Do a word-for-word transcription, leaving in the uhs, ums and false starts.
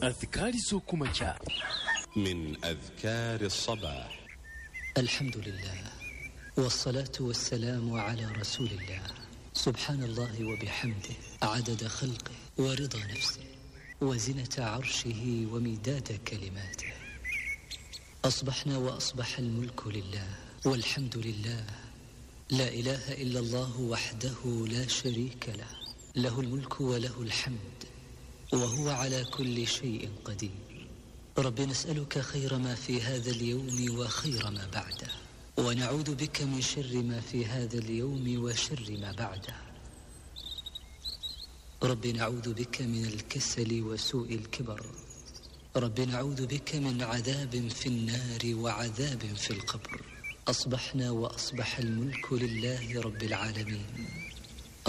أذكار سوكوماتشا من أذكار الصباح. الحمد لله والصلاة والسلام على رسول الله. سبحان الله وبحمده عدد خلقه ورضا نفسه وزنة عرشه ومداد كلماته. أصبحنا وأصبح الملك لله والحمد لله، لا إله إلا الله وحده لا شريك له، له الملك وله الحمد وهو على كل شيء قدير. رب نسألك خير ما في هذا اليوم وخير ما بعده، ونعوذ بك من شر ما في هذا اليوم وشر ما بعده. رب نعوذ بك من الكسل وسوء الكبر. رب نعوذ بك من عذاب في النار وعذاب في القبر. أصبحنا وأصبح الملك لله رب العالمين،